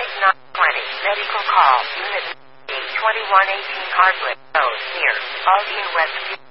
Unit 920, medical call. Unit 2118 Hardwick Road, near Albion West.